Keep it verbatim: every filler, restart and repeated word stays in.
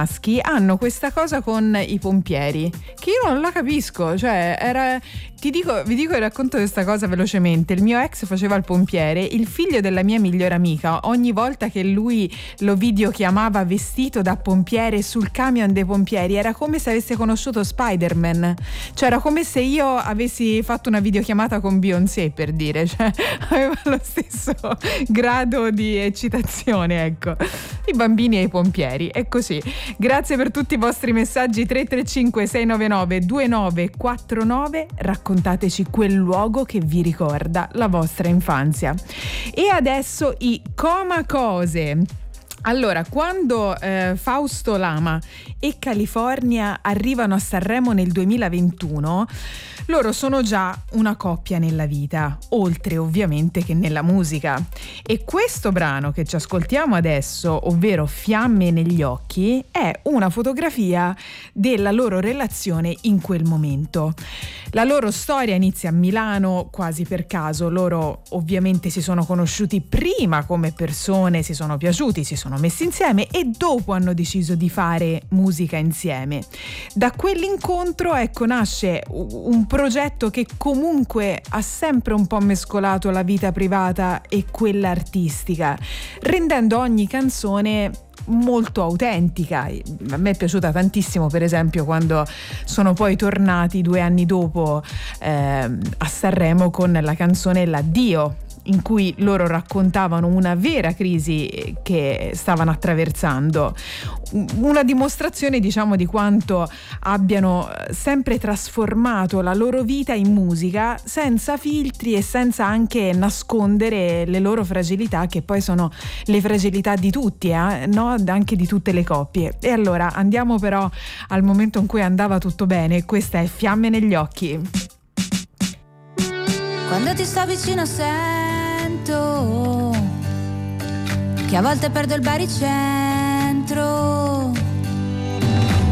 maschi hanno questa cosa con i pompieri che io non la capisco, cioè era ti dico, vi dico e racconto questa cosa velocemente. Il mio ex faceva il pompiere, il figlio della mia migliore amica, ogni volta che lui lo videochiamava vestito da pompiere sul camion dei pompieri, era come se avesse conosciuto Spider-Man, cioè era come se io avessi fatto una videochiamata con Beyoncé, per dire, cioè aveva lo stesso grado di eccitazione, ecco. I bambini e i pompieri, è così. Grazie per tutti i vostri messaggi. Tre tre cinque sei nove nove due nove quattro nove. Raccontateci quel luogo che vi ricorda la vostra infanzia. E adesso i Comacose. Allora, quando eh, Fausto Lama e California arrivano a Sanremo nel duemilaventuno, loro sono già una coppia nella vita, oltre ovviamente che nella musica. E questo brano che ci ascoltiamo adesso, ovvero Fiamme negli occhi, è una fotografia della loro relazione in quel momento. La loro storia inizia a Milano quasi per caso. Loro ovviamente si sono conosciuti prima come persone, si sono piaciuti, si sono messi insieme e dopo hanno deciso di fare musica insieme. Da quell'incontro, ecco, nasce un progetto che comunque ha sempre un po' mescolato la vita privata e quella artistica, rendendo ogni canzone molto autentica. A me è piaciuta tantissimo, per esempio, quando sono poi tornati due anni dopo eh, a Sanremo con la canzone L'addio, in cui loro raccontavano una vera crisi che stavano attraversando, una dimostrazione, diciamo, di quanto abbiano sempre trasformato la loro vita in musica senza filtri e senza anche nascondere le loro fragilità, che poi sono le fragilità di tutti, eh? No? Anche di tutte le coppie. E allora andiamo però al momento in cui andava tutto bene. Questa è Fiamme negli occhi. Quando ti sto vicino sento che a volte perdo il baricentro,